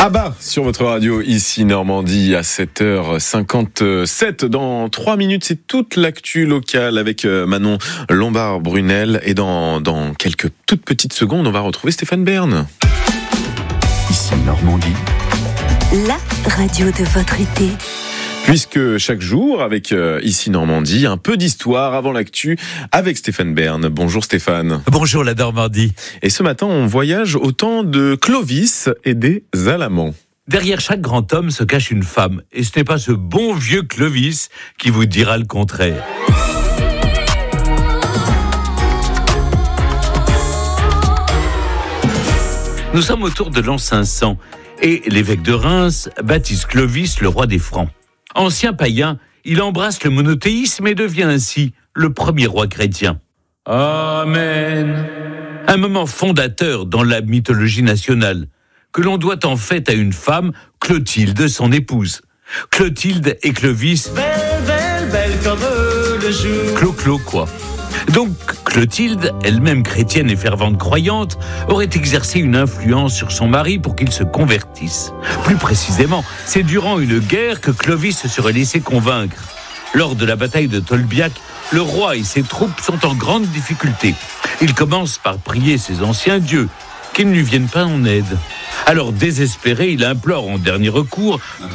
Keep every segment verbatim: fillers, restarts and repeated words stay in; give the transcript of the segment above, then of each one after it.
Ah bah, sur votre radio, ici Normandie, à sept heures cinquante-sept. Dans trois minutes, c'est toute l'actu locale avec Manon Lombard-Brunel. Et dans, dans quelques toutes petites secondes, on va retrouver Stéphane Bern. Ici Normandie, la radio de votre été. Puisque chaque jour, avec euh, Ici Normandie, un peu d'histoire avant l'actu avec Stéphane Bern. Bonjour Stéphane. Bonjour la Normandie. Et ce matin, on voyage au temps de Clovis et des Alamans. Derrière chaque grand homme se cache une femme. Et ce n'est pas ce bon vieux Clovis qui vous dira le contraire. Nous sommes autour de l'an cinq cents et l'évêque de Reims baptise Clovis le roi des Francs. Ancien païen, il embrasse le monothéisme et devient ainsi le premier roi chrétien. Amen. Un moment fondateur dans la mythologie nationale, que l'on doit en fait à une femme, Clotilde, son épouse. Clotilde et Clovis, belle, belle, belle comme le jour. Clo-clo, quoi. Donc, Clotilde, elle-même chrétienne et fervente croyante, aurait exercé une influence sur son mari pour qu'il se convertisse. Plus précisément, c'est durant une guerre que Clovis se serait laissé convaincre. Lors de la bataille de Tolbiac, le roi et ses troupes sont en grande difficulté. Il commence par prier ses anciens dieux, qu'ils ne lui viennent pas en aide. Alors, désespéré, il implore en dernier recours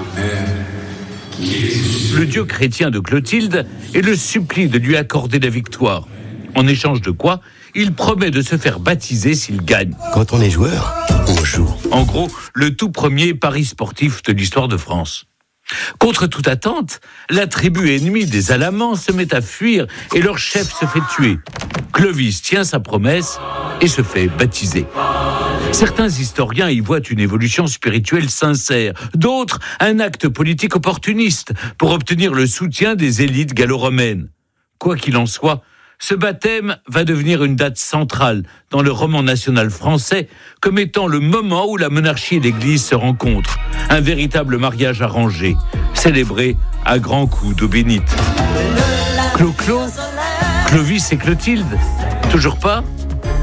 le dieu chrétien de Clotilde et le supplie de lui accorder la victoire. En échange de quoi, il promet de se faire baptiser s'il gagne. quand on est joueur, on joue. En gros, le tout premier pari sportif de l'histoire de France. Contre toute attente, la tribu ennemie des Alamans se met à fuir et leur chef se fait tuer. Clovis tient sa promesse et se fait baptiser. Certains historiens y voient une évolution spirituelle sincère, d'autres un acte politique opportuniste pour obtenir le soutien des élites gallo-romaines. Quoi qu'il en soit, ce baptême va devenir une date centrale dans le roman national français comme étant le moment où la monarchie et l'Église se rencontrent. Un véritable mariage arrangé, célébré à grands coups d'eau bénite. Clo-clo, Clovis et Clotilde, toujours pas ? Sérieux ?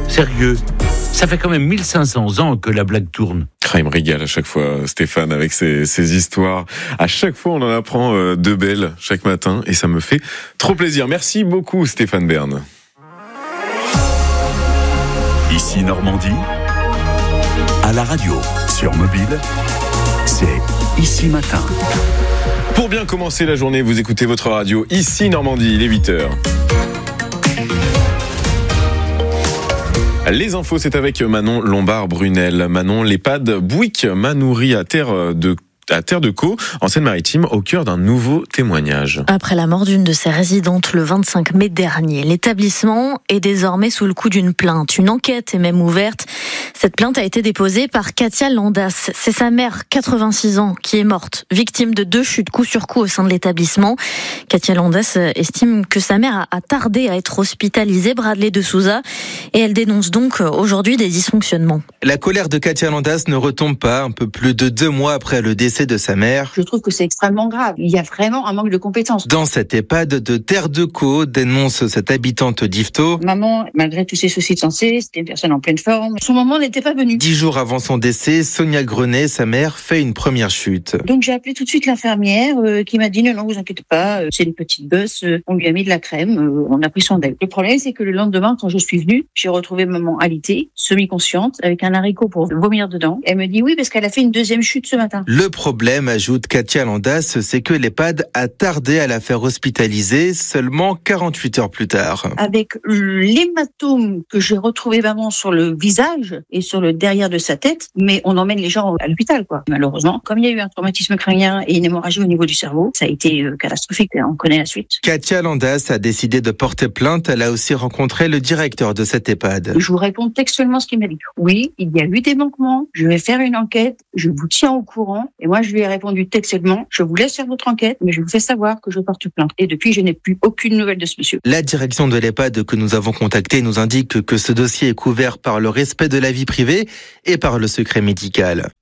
Ça fait quand même mille cinq cents ans que la blague tourne. Ah, il me régale à chaque fois, Stéphane, avec ses, ses histoires. À chaque fois, on en apprend euh, de belles chaque matin et ça me fait trop plaisir. Merci beaucoup, Stéphane Bern. Ici Normandie, à la radio, sur mobile, c'est Ici Matin. Pour bien commencer la journée, vous écoutez votre radio Ici Normandie, il est huit heures. Les infos, c'est avec Manon Lombard-Brunel. Manon, l'EHPAD Bouygues-Manoury à Terre de à Terre de Caux, en Seine-Maritime, au cœur d'un nouveau témoignage. Après la mort d'une de ses résidentes le vingt-cinq mai dernier, l'établissement est désormais sous le coup d'une plainte. Une enquête est même ouverte. Cette plainte a été déposée par Katia Landas. C'est sa mère, quatre-vingt-six ans, qui est morte, victime de deux chutes coup sur coup au sein de l'établissement. Katia Landas estime que sa mère a tardé à être hospitalisée, Bradley de Souza, et elle dénonce donc aujourd'hui des dysfonctionnements. La colère de Katia Landas ne retombe pas un peu plus de deux mois après le décès de sa mère. Je trouve que c'est extrêmement grave. Il y a vraiment un manque de compétences. Dans cette EHPAD de Terre de Caux, dénonce cette habitante d'Yvetot. Maman, malgré tous ses soucis de santé, c'était une personne en pleine forme. Son moment n'était pas venu. Dix jours avant son décès, Sonia Grenet, sa mère, fait une première chute. Donc j'ai appelé tout de suite l'infirmière euh, qui m'a dit non, non, vous inquiétez pas, euh, c'est une petite bosse, euh, on lui a mis de la crème, euh, on a pris soin d'elle. Le problème, c'est que le lendemain, quand je suis venue, j'ai retrouvé maman alitée, semi-consciente, avec un haricot pour vomir dedans. Elle me dit oui, parce qu'elle a fait une deuxième chute ce matin. Le problème, ajoute Katia Landas, c'est que l'EHPAD a tardé à la faire hospitaliser seulement quarante-huit heures plus tard. Avec l'hématome que j'ai retrouvé vraiment sur le visage et sur le derrière de sa tête, mais on emmène les gens à l'hôpital, quoi. Malheureusement, comme il y a eu un traumatisme crânien et une hémorragie au niveau du cerveau, ça a été euh, catastrophique. On connaît la suite. Katia Landas a décidé de porter plainte. Elle a aussi rencontré le directeur de cette EHPAD. Je vous réponds textuellement ce qu'il m'a dit. Oui, il y a eu des manquements. Je vais faire une enquête. Je vous tiens au courant. Et moi, je lui ai répondu textuellement. Je vous laisse faire votre enquête, mais je vous fais savoir que je porte plainte. Et depuis, je n'ai plus aucune nouvelle de ce monsieur. La direction de l'EHPAD que nous avons contactée nous indique que ce dossier est couvert par le respect de la vie privée et par le secret médical.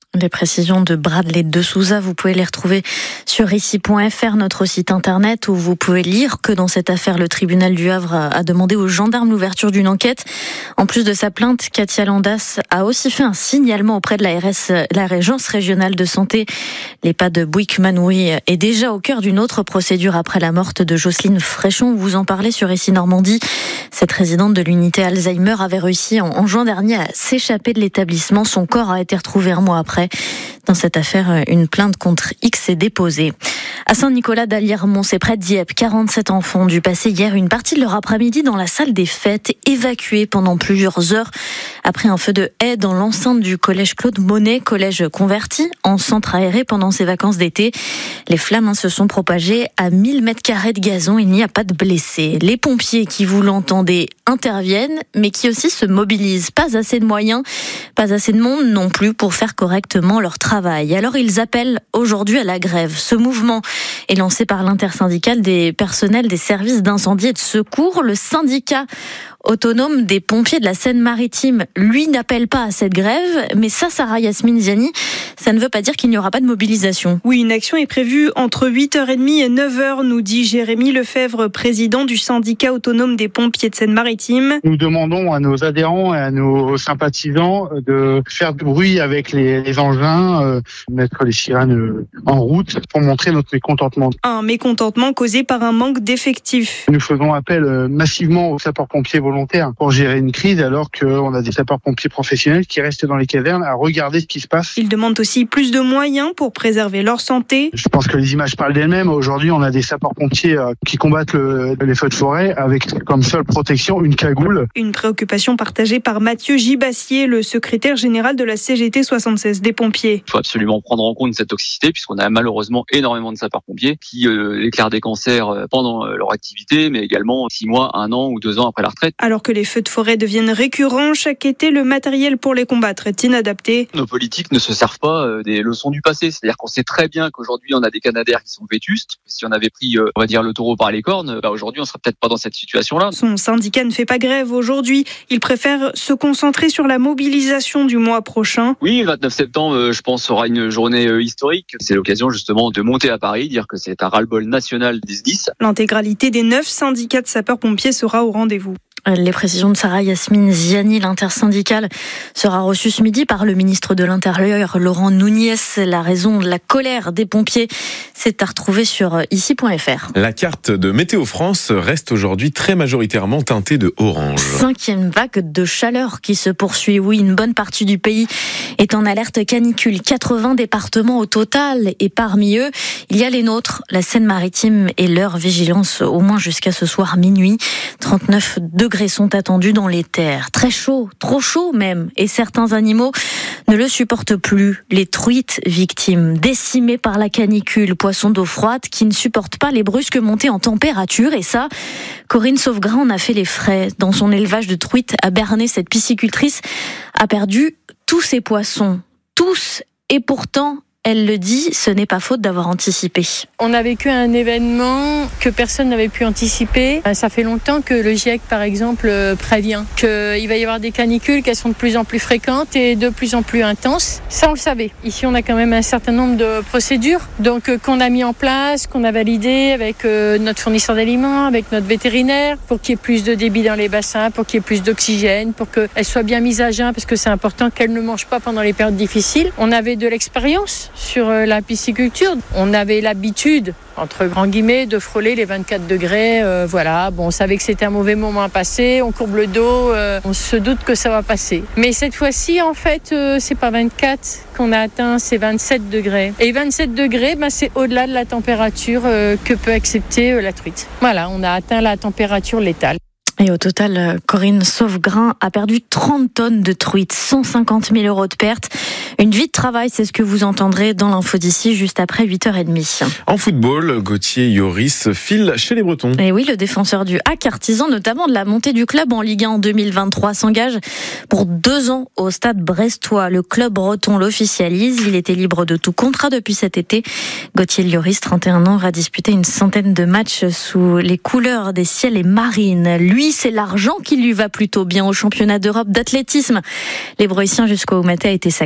Les précisions de Bradley de Souza, vous pouvez les retrouver sur ici point f r, notre site internet, où vous pouvez lire que dans cette affaire, le tribunal du Havre a demandé aux gendarmes l'ouverture d'une enquête. En plus de sa plainte, Katia Landas a aussi fait un signalement auprès de l'A R S, l'Agence régionale de santé. L'EHPAD Bouygues-Manoury est déjà au cœur d'une autre procédure après la mort de Jocelyne Fréchon. Vous en parlez sur ici Normandie. Cette résidente de l'unité Alzheimer avait réussi en, en juin dernier à s'échapper de l'établissement. Son corps a été retrouvé un mois après. Dans cette affaire, une plainte contre X est déposée. À Saint-Nicolas d'Alliermont, c'est près de Dieppe, quarante-sept enfants ont dû passer hier une partie de leur après-midi dans la salle des fêtes, évacués pendant plusieurs heures après un feu de haie dans l'enceinte du collège Claude Monet, collège converti en centre aéré pendant ses vacances d'été. Les flammes se sont propagées à mille mètres carrés de gazon, il n'y a pas de blessés. Les pompiers qui, vous l'entendez, interviennent, mais qui aussi se mobilisent. Pas assez de moyens, pas assez de monde non plus pour faire correctement leur travail. Alors ils appellent aujourd'hui à la grève. Ce mouvement est lancé par l'intersyndicale des personnels des services d'incendie et de secours. Le syndicat autonome des pompiers de la Seine-Maritime, lui, n'appelle pas à cette grève, mais ça, Sarah Yasmine Ziani, ça ne veut pas dire qu'il n'y aura pas de mobilisation. Oui, une action est prévue entre huit heures trente et neuf heures, nous dit Jérémy Lefebvre, président du syndicat autonome des pompiers de Seine-Maritime. Nous demandons à nos adhérents et à nos sympathisants de faire du bruit avec les, les engins, euh, mettre les sirènes en route pour montrer notre mécontentement. Un mécontentement causé par un manque d'effectifs. Nous faisons appel massivement aux sapeurs-pompiers volontaires pour gérer une crise, alors qu'on a des sapeurs-pompiers professionnels qui restent dans les casernes à regarder ce qui se passe. Ils demandent aussi plus de moyens pour préserver leur santé. Je pense que les images parlent d'elles-mêmes. Aujourd'hui, on a des sapeurs-pompiers qui combattent le, les feux de forêt avec comme seule protection une cagoule. Une préoccupation partagée par Mathieu Gibassier, le secrétaire général de la C G T soixante-seize des pompiers. Il faut absolument prendre en compte cette toxicité, puisqu'on a malheureusement énormément de sapeurs-pompiers qui euh, déclarent des cancers pendant euh, leur activité, mais également six mois, un an ou deux ans après la retraite. Alors que les feux de forêt deviennent récurrents, chaque été, le matériel pour les combattre est inadapté. Nos politiques ne se servent pas des leçons du passé. C'est-à-dire qu'on sait très bien qu'aujourd'hui, on a des Canadaires qui sont vétustes. Si on avait pris, on va dire, le taureau par les cornes, bah aujourd'hui, on serait peut-être pas dans cette situation-là. Son syndicat ne fait pas grève aujourd'hui. Il préfère se concentrer sur la mobilisation du mois prochain. Oui, le vingt-neuf septembre, je pense, sera une journée historique. C'est l'occasion, justement, de monter à Paris, dire que c'est un ras-le-bol national des S D I S. L'intégralité des neuf syndicats de sapeurs-pompiers sera au rendez-vous. Les précisions de Sarah Yasmine Ziani, l'intersyndicale, sera reçue ce midi par le ministre de l'Intérieur, Laurent Nunez. La raison de la colère des pompiers, c'est à retrouver sur ici point f r. La carte de Météo France reste aujourd'hui très majoritairement teintée de orange. Cinquième vague de chaleur qui se poursuit. Oui, une bonne partie du pays est en alerte canicule. quatre-vingts départements au total, et parmi eux, il y a les nôtres, la Seine-Maritime et leur vigilance au moins jusqu'à ce soir minuit. trente-neuf degrés sont attendus dans les terres. Très chaud, trop chaud même. Et certains animaux ne le supportent plus. Les truites victimes, décimées par la canicule, poissons d'eau froide qui ne supportent pas les brusques montées en température. Et ça, Corinne Sauvegrain en a fait les frais. Dans son élevage de truites à Bernay, cette piscicultrice a perdu tous ses poissons. Tous. Et pourtant, elle le dit, ce n'est pas faute d'avoir anticipé. On a vécu un événement que personne n'avait pu anticiper. Ça fait longtemps que le GIEC, par exemple, prévient qu'il va y avoir des canicules, qu'elles sont de plus en plus fréquentes et de plus en plus intenses. Ça, on le savait. Ici, on a quand même un certain nombre de procédures donc, qu'on a mis en place, qu'on a validées avec notre fournisseur d'aliments, avec notre vétérinaire, pour qu'il y ait plus de débit dans les bassins, pour qu'il y ait plus d'oxygène, pour qu'elles soient bien mises à jeun, parce que c'est important qu'elles ne mangent pas pendant les périodes difficiles. On avait de l'expérience sur la pisciculture. On avait l'habitude, entre grands guillemets, de frôler les vingt-quatre degrés. Euh, voilà, bon, on savait que c'était un mauvais moment à passer. On courbe le dos, euh, on se doute que ça va passer. Mais cette fois-ci, en fait, euh, c'est pas vingt-quatre qu'on a atteint, c'est vingt-sept degrés. Et vingt-sept degrés, ben, c'est au-delà de la température euh, que peut accepter euh, la truite. Voilà, on a atteint la température létale. Et au total, Corinne Sauvegrain a perdu trente tonnes de truites, cent cinquante mille euros de pertes. Une vie de travail, c'est ce que vous entendrez dans l'info d'ici, juste après huit heures trente. En football, Gauthier Lloris file chez les Bretons. Et oui, le défenseur du H A C, artisan notamment de la montée du club en Ligue un en deux mille vingt-trois, s'engage pour deux ans au stade brestois. Le club breton l'officialise. Il était libre de tout contrat depuis cet été. Gauthier Lloris, trente et un ans, va disputer une centaine de matchs sous les couleurs des ciels et marines. Lui, c'est l'argent qui lui va plutôt bien au championnat d'Europe d'athlétisme. Les Breuissiens jusqu'au Maté a été sacré hier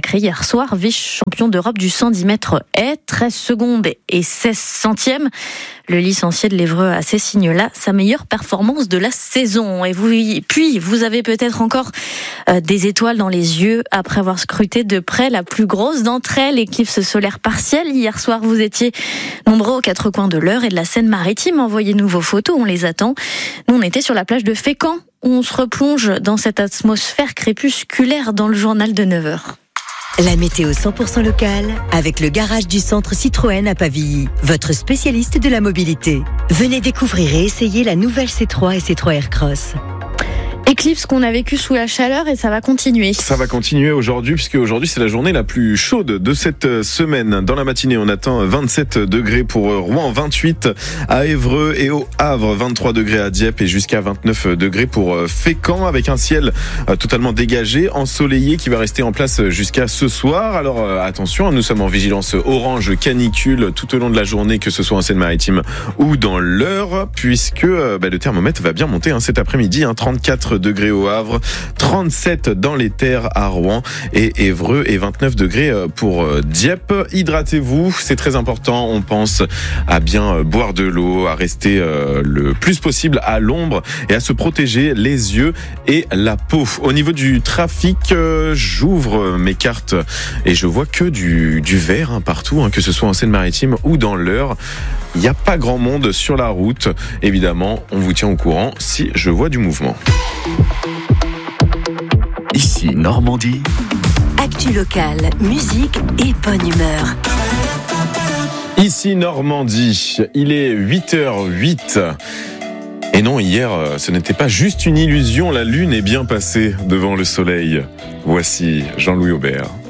hier soir, vice-champion d'Europe du cent dix mètres haies, treize secondes et seize centièmes. Le licencié de l'Évreux a ces signes-là, sa meilleure performance de la saison. Et vous, puis, vous avez peut-être encore euh, des étoiles dans les yeux après avoir scruté de près la plus grosse d'entre elles, l'éclipse solaire partielle. Hier soir, vous étiez nombreux aux quatre coins de l'Eure et de la Seine-Maritime. Envoyez-nous vos photos, on les attend. Nous, on était sur la plage de Fécamp, où on se replonge dans cette atmosphère crépusculaire dans le journal de neuf heures. La météo cent pour cent locale avec le garage du centre Citroën à Pavilly, votre spécialiste de la mobilité. Venez découvrir et essayer la nouvelle C trois et C trois Aircross. Éclipse qu'on a vécu sous la chaleur et ça va continuer. Ça va continuer aujourd'hui puisque aujourd'hui c'est la journée la plus chaude de cette semaine. Dans la matinée on attend vingt-sept degrés pour Rouen, vingt-huit à Évreux et au Havre, vingt-trois degrés à Dieppe et jusqu'à vingt-neuf degrés pour Fécamp avec un ciel totalement dégagé, ensoleillé qui va rester en place jusqu'à ce soir. Alors attention, nous sommes en vigilance orange canicule tout au long de la journée, que ce soit en Seine-Maritime ou dans l'Eure, puisque bah, le thermomètre va bien monter hein, cet après-midi, hein, trente-quatre degrés au Havre, trente-sept dans les Terres à Rouen et Évreux et vingt-neuf degrés pour Dieppe. Hydratez-vous, c'est très important. On pense à bien boire de l'eau, à rester le plus possible à l'ombre et à se protéger les yeux et la peau. Au niveau du trafic, j'ouvre mes cartes et je vois que du, du vert hein, partout, hein, que ce soit en Seine-Maritime ou dans l'Eure. Il n'y a pas grand monde sur la route. Évidemment, on vous tient au courant si je vois du mouvement. Ici Normandie. Actu locale, musique et bonne humeur. Ici Normandie, il est huit heures huit. Et non, hier, ce n'était pas juste une illusion, la lune est bien passée devant le soleil. Voici Jean-Louis Aubert.